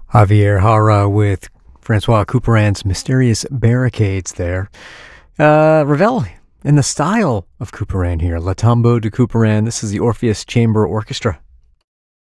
Javier Jara with Francois Couperin's Mysterious Barricades there. Ravel in the style of Couperin here. La Tombeau de Couperin. This is the Orpheus Chamber Orchestra